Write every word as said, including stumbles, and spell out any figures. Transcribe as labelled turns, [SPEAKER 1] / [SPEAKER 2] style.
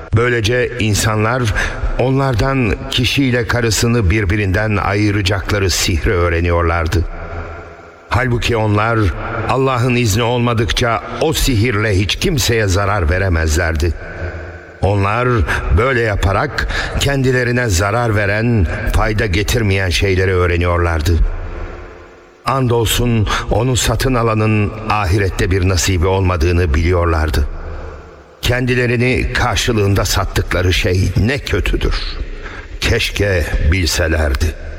[SPEAKER 1] Böylece insanlar onlardan kişiyle karısını birbirinden ayıracakları sihri öğreniyorlardı. Halbuki onlar Allah'ın izni olmadıkça o sihirle hiç kimseye zarar veremezlerdi. Onlar böyle yaparak kendilerine zarar veren, fayda getirmeyen şeyleri öğreniyorlardı. Andolsun onu satın alanın ahirette bir nasibi olmadığını biliyorlardı. Kendilerini karşılığında sattıkları şey ne kötüdür. Keşke bilselerdi.